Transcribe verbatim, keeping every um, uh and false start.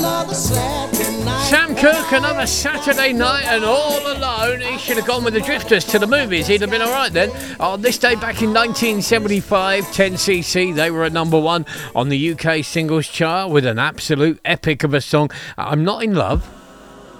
Sam Cooke, another Saturday night and all alone. He should have gone with the Drifters to the movies. He'd have been all right then. On this day back in nineteen seventy-five, ten C C, they were at number one on the U K singles chart with an absolute epic of a song. I'm Not in Love.